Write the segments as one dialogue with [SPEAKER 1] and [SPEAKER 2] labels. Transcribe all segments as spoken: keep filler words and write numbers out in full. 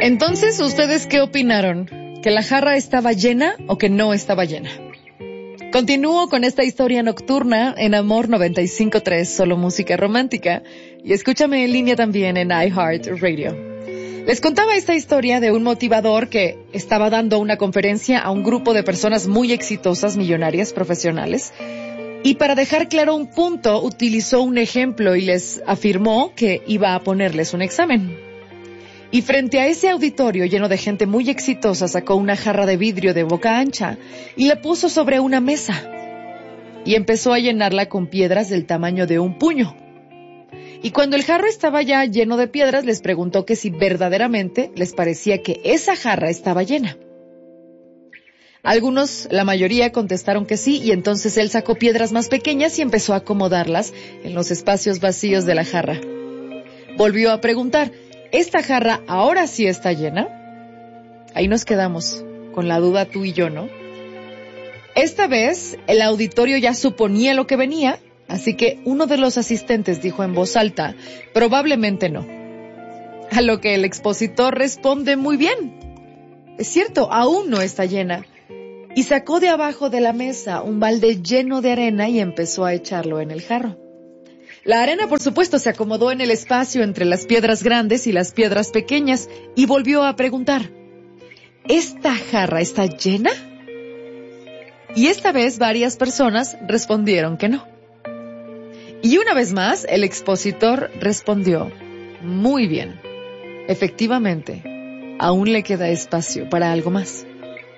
[SPEAKER 1] Entonces, ¿ustedes qué opinaron? ¿Que la jarra estaba llena o que no estaba llena? Continúo con esta historia nocturna en Amor noventa y cinco punto tres, solo música romántica, y escúchame en línea también en iHeartRadio. Les contaba esta historia de un motivador que estaba dando una conferencia a un grupo de personas muy exitosas, millonarias, profesionales, y para dejar claro un punto utilizó un ejemplo y les afirmó que iba a ponerles un examen. Y frente a ese auditorio lleno de gente muy exitosa sacó una jarra de vidrio de boca ancha y la puso sobre una mesa y empezó a llenarla con piedras del tamaño de un puño. Y cuando el jarro estaba ya lleno de piedras, les preguntó que si verdaderamente les parecía que esa jarra estaba llena. Algunos, la mayoría, contestaron que sí, y entonces él sacó piedras más pequeñas y empezó a acomodarlas en los espacios vacíos de la jarra. Volvió a preguntar, ¿esta jarra ahora sí está llena? Ahí nos quedamos, con la duda tú y yo, ¿no? Esta vez, el auditorio ya suponía lo que venía, así que uno de los asistentes dijo en voz alta, probablemente no. A lo que el expositor responde muy bien. Es cierto, aún no está llena. Y sacó de abajo de la mesa un balde lleno de arena y empezó a echarlo en el jarro. La arena, por supuesto, se acomodó en el espacio entre las piedras grandes y las piedras pequeñas y volvió a preguntar, ¿esta jarra está llena? Y esta vez varias personas respondieron que no. Y una vez más, el expositor respondió, muy bien, efectivamente, aún le queda espacio para algo más.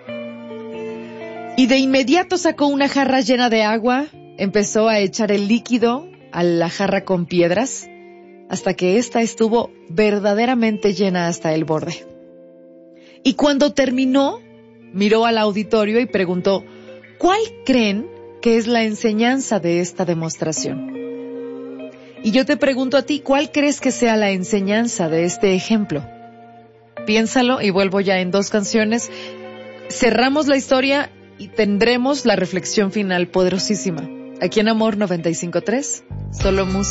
[SPEAKER 1] Y de inmediato sacó una jarra llena de agua, empezó a echar el líquido a la jarra con piedras, hasta que ésta estuvo verdaderamente llena hasta el borde. Y cuando terminó, miró al auditorio y preguntó, ¿cuál creen que es la enseñanza de esta demostración? Y yo te pregunto a ti, ¿cuál crees que sea la enseñanza de este ejemplo? Piénsalo y vuelvo ya en dos canciones. Cerramos la historia y tendremos la reflexión final poderosísima. Aquí en Amor noventa y cinco punto tres, solo música.